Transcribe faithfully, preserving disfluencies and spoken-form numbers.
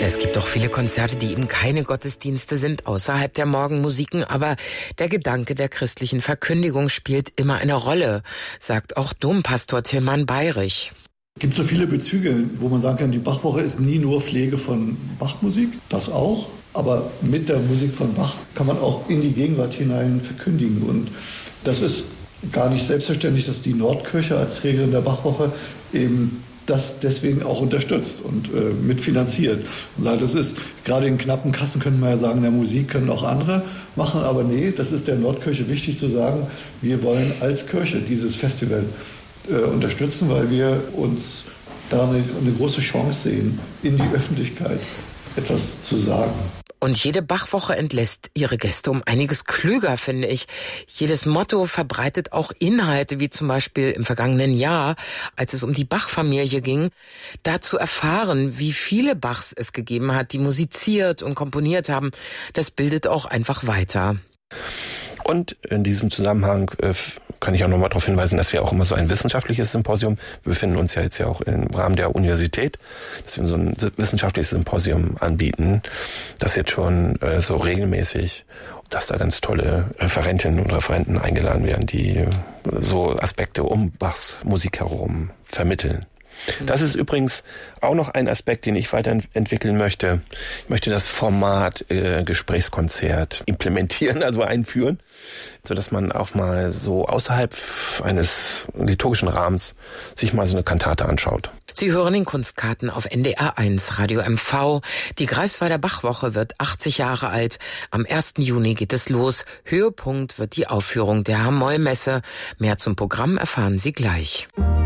Es gibt auch viele Konzerte, die eben keine Gottesdienste sind, außerhalb der Morgenmusiken, aber der Gedanke der christlichen Verkündigung spielt immer eine Rolle, sagt auch Dompastor Tilman Bayrich. Es gibt so viele Bezüge, wo man sagen kann, die Bachwoche ist nie nur Pflege von Bachmusik, das auch, aber mit der Musik von Bach kann man auch in die Gegenwart hinein verkündigen. Und das ist gar nicht selbstverständlich, dass die Nordkirche als Trägerin der Bachwoche eben das deswegen auch unterstützt und äh, mitfinanziert. Und das ist, gerade in knappen Kassen könnte man ja sagen, der Musik können auch andere machen, aber nee, das ist der Nordkirche wichtig zu sagen, wir wollen als Kirche dieses Festival äh, unterstützen, weil wir uns da eine, eine große Chance sehen, in die Öffentlichkeit etwas zu sagen. Und jede Bachwoche entlässt ihre Gäste um einiges klüger, finde ich. Jedes Motto verbreitet auch Inhalte, wie zum Beispiel im vergangenen Jahr, als es um die Bach-Familie ging, da zu erfahren, wie viele Bachs es gegeben hat, die musiziert und komponiert haben. Das bildet auch einfach weiter. Und in diesem Zusammenhang äh, kann ich auch nochmal darauf hinweisen, dass wir auch immer so ein wissenschaftliches Symposium, wir befinden uns ja jetzt ja auch im Rahmen der Universität, dass wir so ein wissenschaftliches Symposium anbieten, das jetzt schon äh, so regelmäßig, dass da ganz tolle Referentinnen und Referenten eingeladen werden, die so Aspekte um Bachs Musik herum vermitteln. Das ist übrigens auch noch ein Aspekt, den ich weiterentwickeln möchte. Ich möchte das Format äh, Gesprächskonzert implementieren, also einführen, sodass man auch mal so außerhalb eines liturgischen Rahmens sich mal so eine Kantate anschaut. Sie hören den Kunstkarten auf N D R eins, Radio M V. Die Greifswalder Bachwoche wird achtzig Jahre alt. Am ersten Juni geht es los. Höhepunkt wird die Aufführung der Hamoll-Messe. Mehr zum Programm erfahren Sie gleich.